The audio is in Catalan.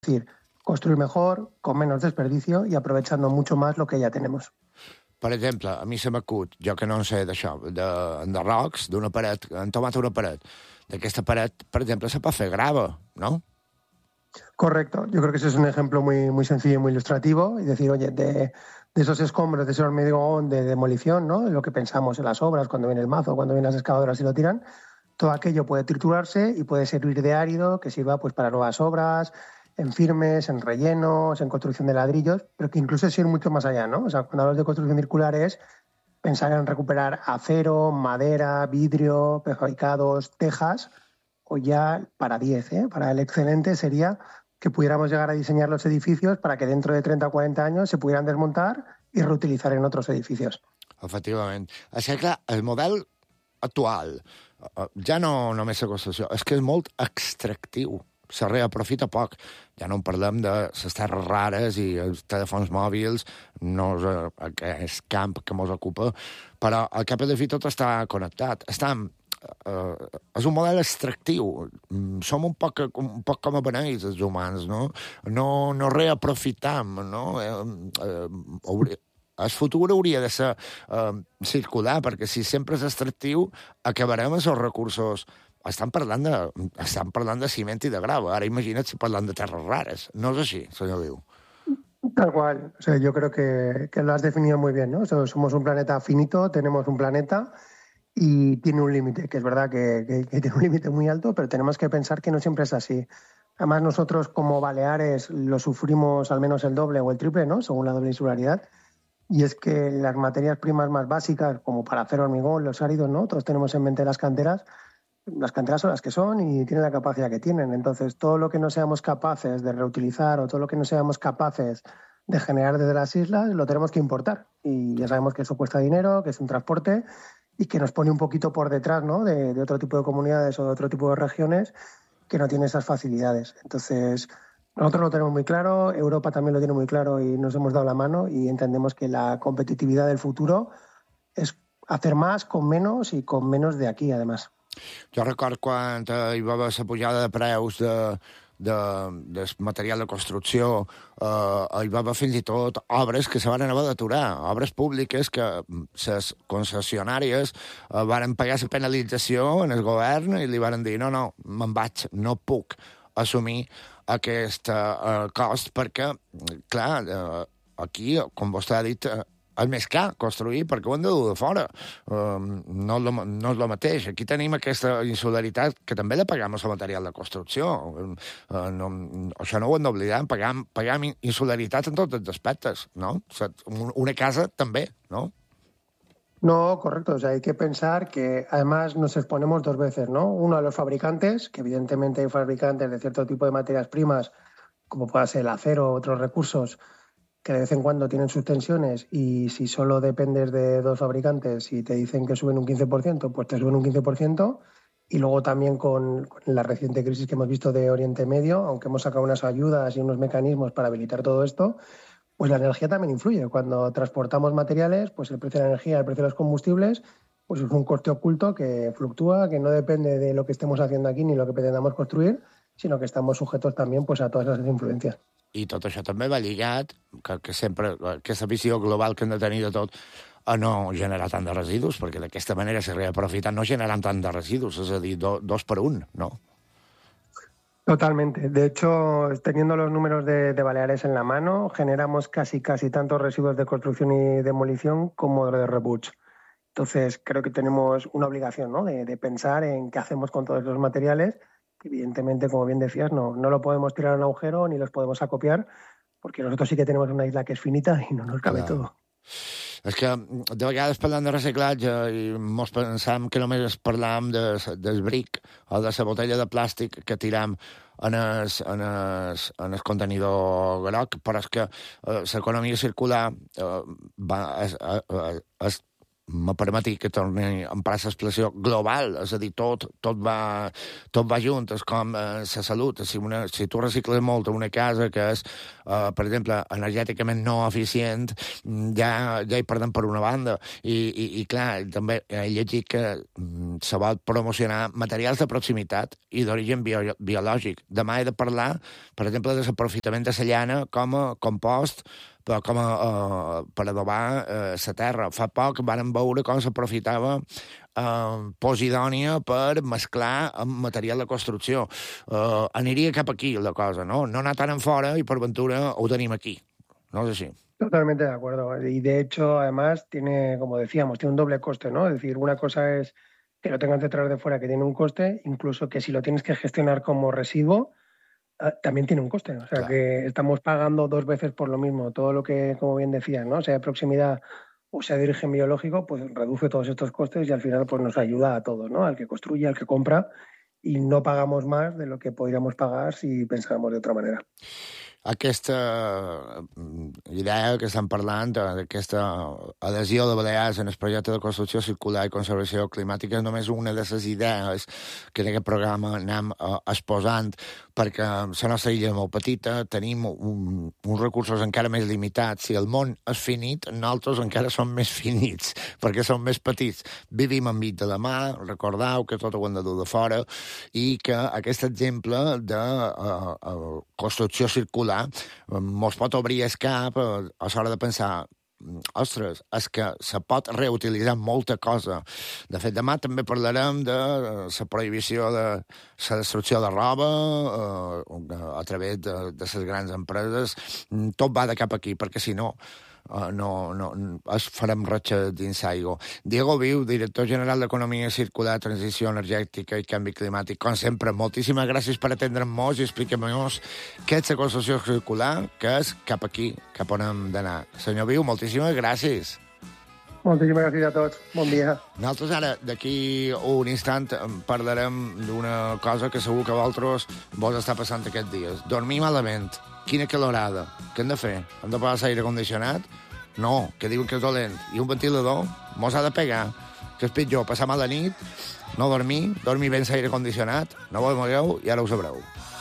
decir, construir mejor, con menos desperdicio y aprovechando mucho más lo que ya tenemos. Per exemple, a mi se m'acut, jo que no en sé d'això, de rocs, d'una paret, han tomat una paret. D'aquesta paret, per exemple, se pot fer grava, no? Correcto, yo creo que ese es un ejemplo muy, muy sencillo y muy ilustrativo. Y decir, oye, de esos escombros, de ese hormigón de demolición, ¿no? Lo que pensamos en las obras, cuando viene el mazo, cuando vienen las excavadoras y lo tiran, todo aquello puede triturarse y puede servir de árido que sirva pues, para nuevas obras, en firmes, en rellenos, en construcción de ladrillos, pero que incluso es ir mucho más allá, ¿no? O sea, cuando hablas de construcción circular es pensar en recuperar acero, madera, vidrio, prefabricados, tejas, o ya para 10, ¿eh? Para el excelente sería que pudiéramos llegar a diseñar los edificios para que dentro de 30 o 40 años se pudieran desmontar y reutilizar en otros edificios. Efectivament. És que, clar, el model actual ja no només la construcció, és que és molt extractiu. Se reaprofita poc. Ja no en parlem de les terres rares i els telèfons mòbils, no és aquest camp que ens ocupa, però al cap i a la fi tot està connectat. És un model extractiu. Som un poc com a beneis, els humans, no? No reaprofitam, no? El futur hauria de ser circular, perquè si sempre és extractiu, acabarem amb els recursos. Estan parlant de ciment i de grava. Ara imagina't si parlant de terres rares. No és així, senyor Viu. Tal cual. O sea, yo creo que lo has definido muy bien, ¿no? O sea, somos un planeta finito, tenemos un planeta y tiene un límite, que es verdad que tiene un límite muy alto, pero tenemos que pensar que no siempre es así. Además, nosotros como Baleares lo sufrimos al menos el doble o el triple, ¿no? Según la doble insularidad. Y es que las materias primas más básicas, como para hacer hormigón, los áridos, ¿no? Todos tenemos en mente las canteras son las que son y tienen la capacidad que tienen. Entonces, todo lo que no seamos capaces de reutilizar o todo lo que no seamos capaces de generar desde las islas, lo tenemos que importar. Y ya sabemos que eso cuesta dinero, que es un transporte y que nos pone un poquito por detrás, ¿no? de otro tipo de comunidades o de otro tipo de regiones que no tienen esas facilidades. Entonces, nosotros lo tenemos muy claro, Europa también lo tiene muy claro y nos hemos dado la mano y entendemos que la competitividad del futuro es hacer más con menos y con menos de aquí, además. Jo record quan hi va haver la pujada de preus del material de construcció, hi va haver fins i tot obres que se van haver d'aturar, obres públiques que les concessionàries van pagar la penalització en el govern i li van dir no, me'n vaig, no puc assumir aquest cost perquè, clar, aquí, com vostè ha dit, és més car construir perquè ho hem de dur de fora. No és el mateix. Aquí tenim aquesta insularitat que també la pagam al material de construcció. Això no ho hem d'oblidar. Pagam insularitat en tots els aspectes, ¿no? Una casa també, ¿no? No, correcto. O sea, hay que pensar que además nos exponemos dos veces, ¿no? Uno a los fabricantes, que evidentemente hay fabricantes de cierto tipo de materias primas, como pueda ser el acero o otros recursos, que de vez en cuando tienen sus tensiones y si solo dependes de dos fabricantes y te dicen que suben un 15%, pues te suben un 15%. Y luego también con la reciente crisis que hemos visto de Oriente Medio, aunque hemos sacado unas ayudas y unos mecanismos para habilitar todo esto, pues la energía también influye. Cuando transportamos materiales, pues el precio de la energía, el precio de los combustibles, pues es un coste oculto que fluctúa, que no depende de lo que estemos haciendo aquí ni lo que pretendamos construir, sino que estamos sujetos también pues, a todas esas influencias. I tot això també va lligat, que sempre aquesta visió global que hem de tenir de tot, a no generar tant de residus, perquè d'aquesta manera se reaprofita no generant tant de residus, és a dir, dos per un, ¿no? Totalmente. De hecho, teniendo los números de Baleares en la mano, generamos casi tantos residuos de construcción y demolición como de repuch. Entonces, creo que tenemos una obligación, ¿no? de pensar en qué hacemos con todos los materiales. Evidentemente, como bien decías, no lo podemos tirar a un agujero ni los podemos acopiar, porque nosotros sí que tenemos una isla que es finita y no nos cabe todo. És que de vegades parlant de reciclatge i mos pensam que només parlam del bric o de la botella de plàstic que tiram en el contenidor groc, però és que l'economia circular és me permeti que torni a emprar l'expressió global, és a dir, tot va junt, és com la salut. Si tu recicles molt a una casa que és, per exemple, energèticament no eficient, ja hi perdem per una banda. I clar, també he llegit que se vol promocionar materials de proximitat i d'origen biològic. Demà he de parlar, per exemple, de l'aprofitament de la llana com a compost, però per adobar la terra. Fa poc vàrem veure com s'aprofitava Posidònia per mesclar amb material de construcció. Aniria cap aquí la cosa, no? No anar tan en fora i per ventura ho tenim aquí. No és així. Totalmente de acuerdo. Y de hecho, además, tiene, como decíamos, tiene un doble coste, ¿no? Es decir, una cosa es que lo tengas que traer de fuera, que tiene un coste, incluso que si lo tienes que gestionar como residuo, también tiene un coste. O sea, claro, que estamos pagando dos veces por lo mismo. Todo lo que, como bien decías, ¿no? Sea de proximidad o sea de origen biológico, pues reduce todos estos costes y al final pues nos ayuda a todos, ¿no? Al que construye, al que compra, y no pagamos más de lo que podríamos pagar si pensáramos de otra manera. Aquesta idea que estan parlant, d'aquesta adhesió de Balears en el projecte de construcció circular i conservació climàtica és només una de les idees que en aquest programa anem exposant, perquè la nostra illa és molt petita, tenim uns recursos encara més limitats. Si el món és finit, nosaltres encara som més finits, perquè som més petits. Vivim enmig de la mà, recordeu que tot ho hem de dur de fora, i que aquest exemple de construcció circular mos pot obrir el cap a l'hora de pensar, ostres, és que se pot reutilitzar molta cosa. De fet, demà també parlarem de la prohibició de la destrucció de roba a través de les grans empreses. Tot va de cap aquí, perquè si no, farem ratxa dins aigua. Diego Viu, director general d'Economia Circular, Transició Energètica i Canvi Climàtic. Com sempre, moltíssimes gràcies per atendre'm-nos i expliquem-nos què és la construcció circular, que és cap aquí, cap on hem d'anar. Senyor Viu, moltíssimes gràcies. Moltíssimes gràcies a tots. Bon dia. Nosaltres ara, d'aquí un instant, parlarem d'una cosa que segur que vosaltres vos està passant aquests dies. Dormir malament. Quina calorada. Què hem de fer? Hem de posar l'aire condicionat? No, que diuen que és dolent. I un ventilador mos ha de pegar. Que és pitjor, passar mal la nit, no dormir ben l'aire condicionat, no ho veureu i ara ho sabreu.